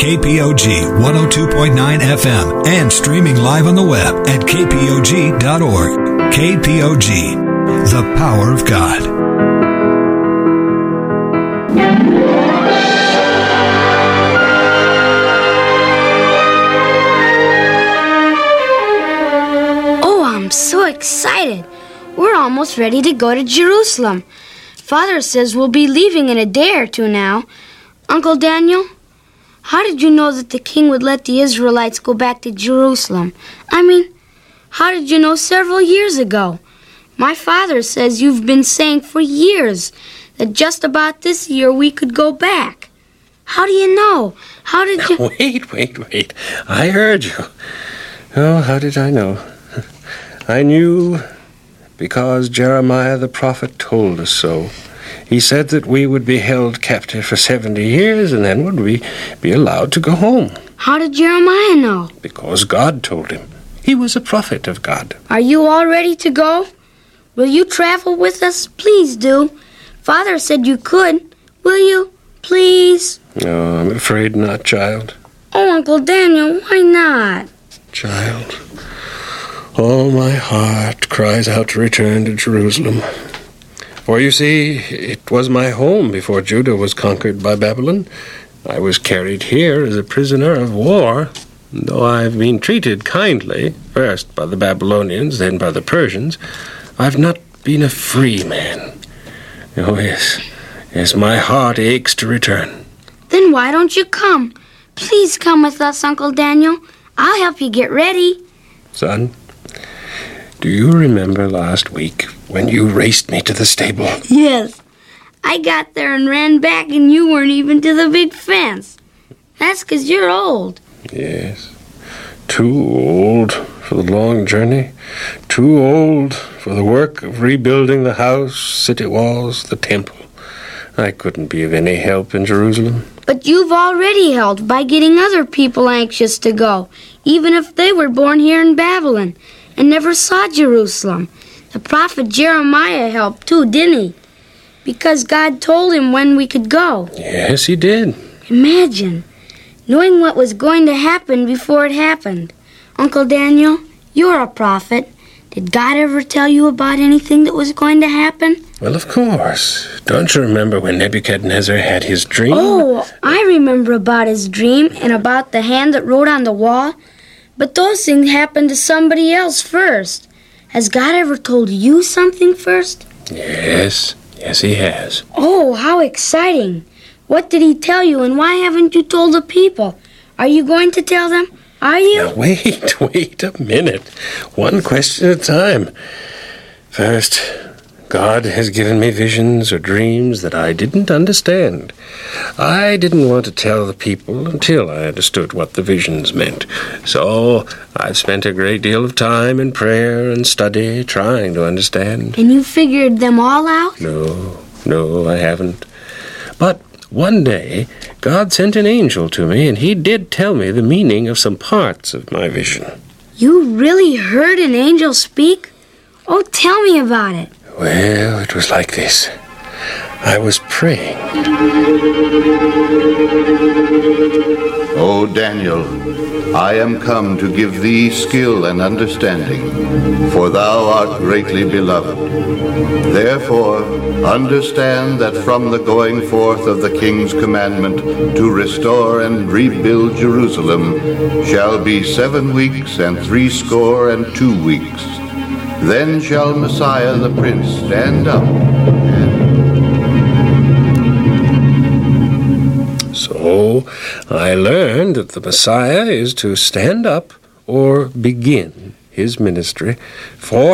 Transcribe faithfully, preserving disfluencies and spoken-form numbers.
K P O G one oh two point nine F M and streaming live on the web at k p o g dot org. K P O G, the power of God. Oh, I'm so excited. We're almost ready to go to Jerusalem. Father says we'll be leaving in a day or two now. Uncle Daniel, how did you know that the king would let the Israelites go back to Jerusalem? I mean, how did you know several years ago? My father says you've been saying for years that just about this year we could go back. How do you know? How did you... Wait, wait, wait. I heard you. Oh, how did I know? I knew because Jeremiah the prophet told us so. He said that we would be held captive for seventy years, and then would we be allowed to go home. How did Jeremiah know? Because God told him. He was a prophet of God. Are you all ready to go? Will you travel with us? Please do. Father said you could. Will you? Please? No, I'm afraid not, child. Oh, Uncle Daniel, why not? Child, all my heart cries out to return to Jerusalem. For you see, it was my home before Judah was conquered by Babylon. I was carried here as a prisoner of war, though I've been treated kindly, first by the Babylonians, then by the Persians. I've not been a free man. Oh, yes, yes, my heart aches to return. Then why don't you come? Please come with us, Uncle Daniel. I'll help you get ready. Son, do you remember last week when you raced me to the stable? Yes. I got there and ran back and you weren't even to the big fence. That's 'cause you're old. Yes. Too old for the long journey. Too old for the work of rebuilding the house, city walls, the temple. I couldn't be of any help in Jerusalem. But you've already helped by getting other people anxious to go, even if they were born here in Babylon and never saw Jerusalem. The prophet Jeremiah helped too, didn't he? Because God told him when we could go. Yes, he did. Imagine knowing what was going to happen before it happened. Uncle Daniel, you're a prophet. Did God ever tell you about anything that was going to happen? Well, of course. Don't you remember when Nebuchadnezzar had his dream? Oh, I remember about his dream and about the hand that wrote on the wall. But those things happened to somebody else first. Has God ever told you something first? Yes, yes he has. Oh, how exciting. What did he tell you and why haven't you told the people? Are you going to tell them? Are you? Now, wait, wait a minute. One question at a time. First, God has given me visions or dreams that I didn't understand. I didn't want to tell the people until I understood what the visions meant. So I've spent a great deal of time in prayer and study trying to understand. And you figured them all out? No, no, I haven't. But one day, God sent an angel to me, and he did tell me the meaning of some parts of my vision. You really heard an angel speak? Oh, tell me about it. Well, it was like this. I was praying. O Daniel, I am come to give thee skill and understanding, for thou art greatly beloved. Therefore, understand that from the going forth of the king's commandment to restore and rebuild Jerusalem shall be seven weeks and threescore and two weeks. Then shall Messiah the Prince stand up. So I learned that the Messiah is to stand up or begin his ministry for